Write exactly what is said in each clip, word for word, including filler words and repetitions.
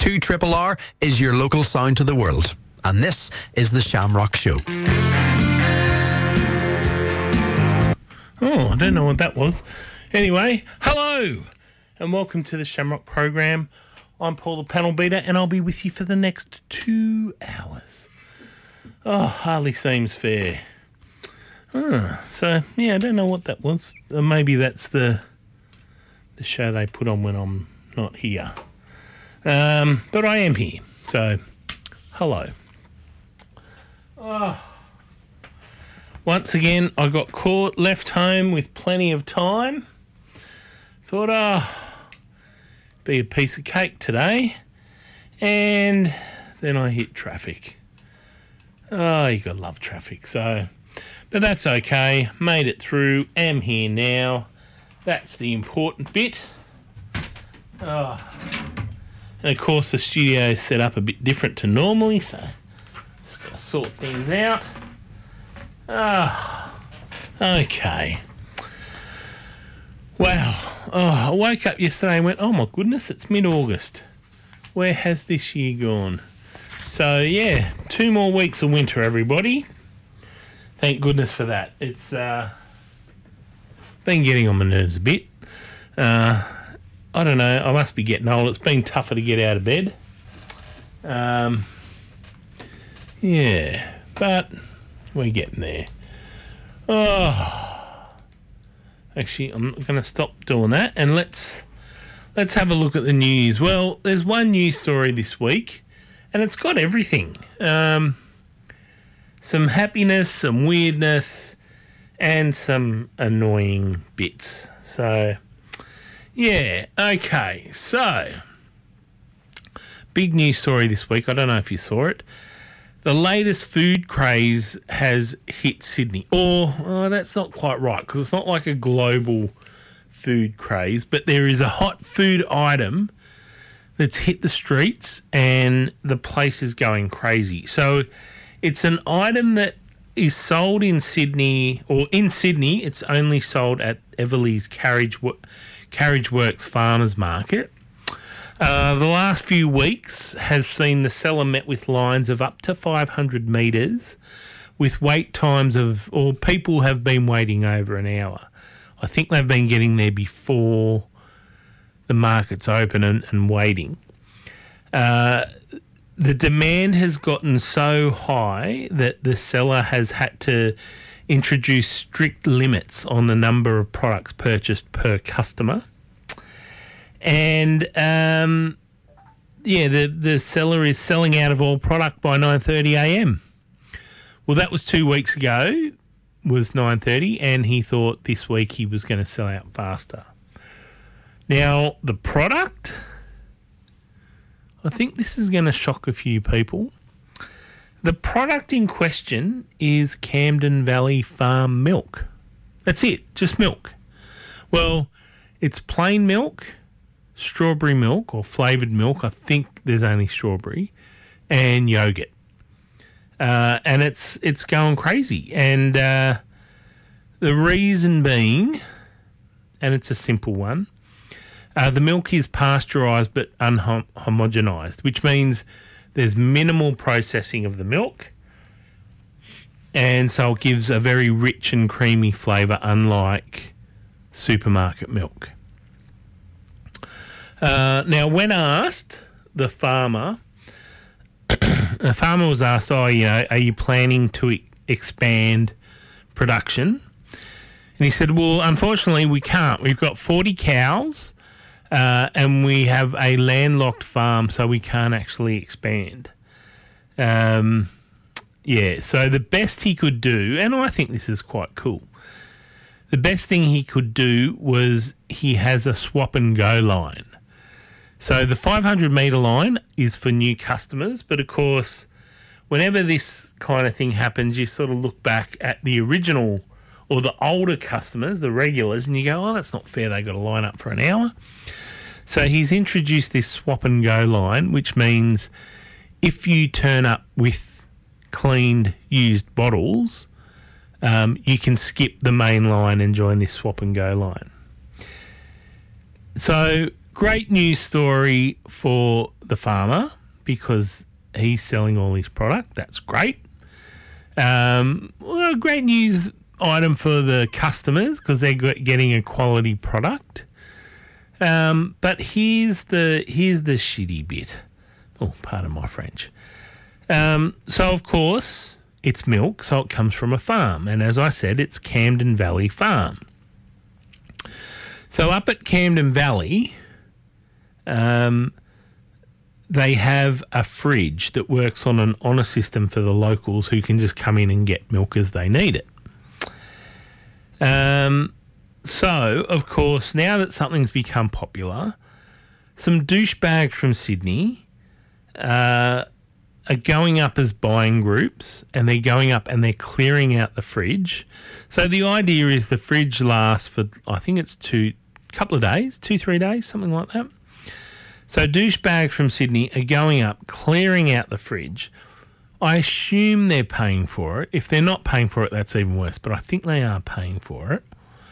two R R is your local sound to the world. And this is the Shamrock Show. Oh, I don't know what that was. Anyway, hello and welcome to the Shamrock program. I'm Paul the Panel Beater and I'll be with you for the next two hours. Oh, hardly seems fair. Oh, so, yeah, I don't know what that was. Uh, maybe that's the the show they put on when I'm not here. Um, but I am here, so hello. Oh. Once again, I got caught, left home with plenty of time. Thought, oh, be a piece of cake today. And then I hit traffic. Oh, you gotta love traffic, so... But that's okay. Made it through. Am here now. That's the important bit. Oh. And, of course, the studio is set up a bit different to normally, so just got to sort things out. Ah, oh, okay. Wow. Oh, I woke up yesterday and went, oh, my goodness, it's mid-August. Where has this year gone? So, yeah, two more weeks of winter, everybody. Thank goodness for that. It's uh, been getting on my nerves a bit. Uh, I don't know. I must be getting old. It's been tougher to get out of bed. Um, yeah, but we're getting there. Oh, actually, I'm going to stop doing that and let's let's have a look at the news. Well, there's one news story this week, and it's got everything. Um, some happiness, some weirdness, and some annoying bits. So, yeah, okay. So, big news story this week. I don't know if you saw it. The latest food craze has hit Sydney. Or, oh, that's not quite right, because it's not like a global food craze, but there is a hot food item that's hit the streets and the place is going crazy. So, it's an item that is sold in Sydney, or in Sydney, it's only sold at Everleigh's Carriage, Carriage Works Farmers Market. Uh, the last few weeks has seen the seller met with lines of up to five hundred metres with wait times of, or people have been waiting over an hour. I think they've been getting there before the market's open and, and waiting. Uh, the demand has gotten so high that the seller has had to introduce strict limits on the number of products purchased per customer. And, um, yeah, the, the seller is selling out of all product by nine thirty a m. Well, that was two weeks ago, was nine thirty, and he thought this week he was going to sell out faster. Now, the product, I think this is going to shock a few people. The product in question is Camden Valley Farm milk. That's it, just milk. Well, it's plain milk, strawberry milk or flavoured milk. I think there's only strawberry, and yogurt. Uh, and it's it's going crazy. And uh, the reason being, and it's a simple one, uh, the milk is pasteurised but unhomogenised, which means there's minimal processing of the milk, and so it gives a very rich and creamy flavour, unlike supermarket milk. Uh, now, when asked, the farmer, the farmer was asked, oh, you know, are you planning to e- expand production? And he said, well, unfortunately, we can't. We've got forty cows uh, and we have a landlocked farm, so we can't actually expand. Um, yeah, so the best he could do, and I think this is quite cool, the best thing he could do was he has a swap and go line. So the five hundred metre line is for new customers, but of course, whenever this kind of thing happens, you sort of look back at the original or the older customers, the regulars, and you go, oh, that's not fair, they got to line up for an hour. So he's introduced this swap and go line, which means if you turn up with cleaned, used bottles, um, you can skip the main line and join this swap and go line. So, great news story for the farmer because he's selling all his product. That's great. Um, well, great news item for the customers because they're getting a quality product. Um, but here's the here's the shitty bit. Oh, pardon my French. Um, so, of course, it's milk, so it comes from a farm. And as I said, it's Camden Valley Farm. So up at Camden Valley, um, they have a fridge that works on an honour system for the locals who can just come in and get milk as they need it. Um, so, of course, now that something's become popular, some douchebags from Sydney uh, are going up as buying groups, and they're going up and they're clearing out the fridge. So the idea is the fridge lasts for, I think it's two, couple of days, two, three days, something like that. So douchebags from Sydney are going up, clearing out the fridge. I assume they're paying for it. If they're not paying for it, that's even worse, but I think they are paying for it.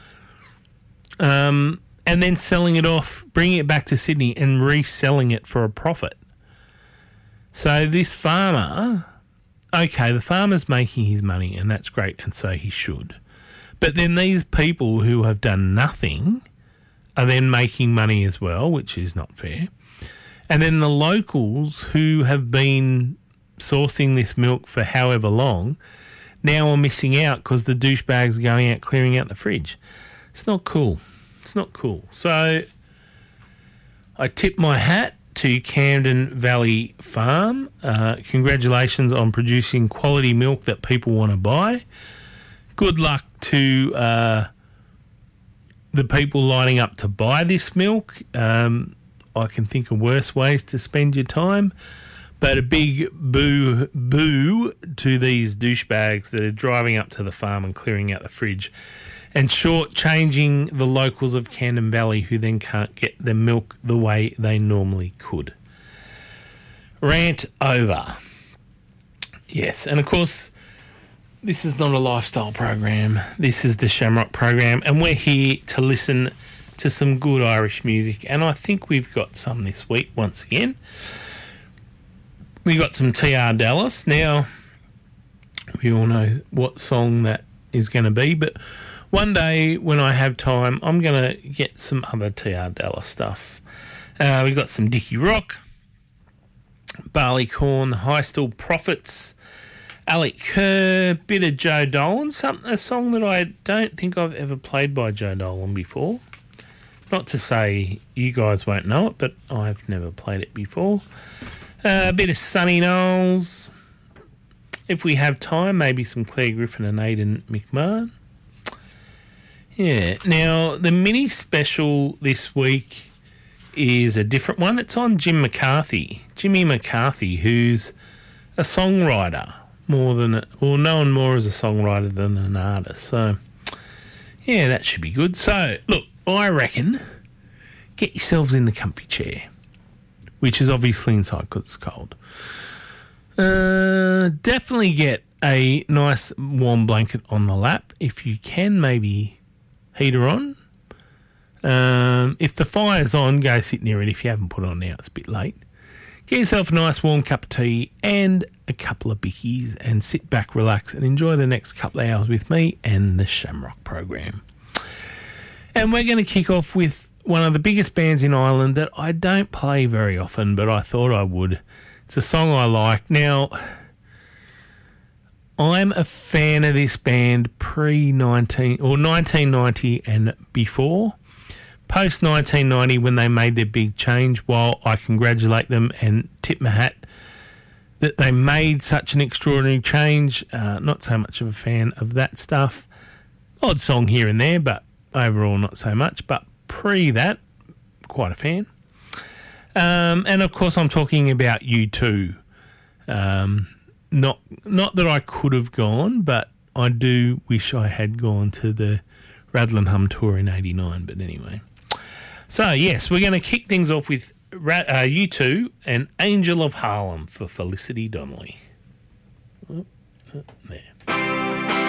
Um, and then selling it off, bringing it back to Sydney and reselling it for a profit. So this farmer, okay, the farmer's making his money and that's great, and so he should. But then these people who have done nothing are then making money as well, which is not fair. And then the locals who have been sourcing this milk for however long now are missing out because the douchebags are going out clearing out the fridge. It's not cool. It's not cool. So I tip my hat to Camden Valley Farm. Uh, congratulations on producing quality milk that people want to buy. Good luck to uh, the people lining up to buy this milk. Um, I can think of worse ways to spend your time. But a big boo boo to these douchebags that are driving up to the farm and clearing out the fridge and shortchanging the locals of Camden Valley who then can't get their milk the way they normally could. Rant over. Yes, and of course, this is not a lifestyle program. This is the Shamrock program, and we're here to listen to some good Irish music, and I think we've got some this week once again. We got some T R Dallas. Now, we all know what song that is going to be, but one day when I have time, I'm going to get some other T R Dallas stuff. Uh, we got some Dickie Rock, Barleycorn, the High Steel Prophets, Alec Kerr, bit of Joe Dolan, some, a song that I don't think I've ever played by Joe Dolan before. Not to say you guys won't know it, but I've never played it before. Uh, a bit of Sonny Knowles. If we have time, maybe some Claire Griffin and Aidan McMahon. Yeah. Now, the mini special this week is a different one. It's on Jim McCarthy. Jimmy McCarthy, who's a songwriter more than, a, or known more as a songwriter than an artist. So, yeah, that should be good. So, look, I reckon get yourselves in the comfy chair, which is obviously inside because it's cold. Uh, definitely get a nice warm blanket on the lap. If you can, maybe heater on. Um, if the fire's on, go sit near it. If you haven't put it on now, it's a bit late. Get yourself a nice warm cup of tea and a couple of bickies and sit back, relax, and enjoy the next couple of hours with me and the Shamrock program. And we're going to kick off with one of the biggest bands in Ireland that I don't play very often, but I thought I would. It's a song I like. Now, I'm a fan of this band pre-nineteen or nineteen ninety and before. Post nineteen ninety, when they made their big change, while I congratulate them and tip my hat that they made such an extraordinary change, uh, not so much of a fan of that stuff. Odd song here and there, but overall not so much. But pre that, quite a fan. Um, and of course I'm talking about U two. Um, not not that I could have gone, but I do wish I had gone to the Rattle and Hum tour in eighty-nine. But anyway. So yes, we're going to kick things off with uh, U two and Angel of Harlem for Felicity Donnelly. Oh, oh, there.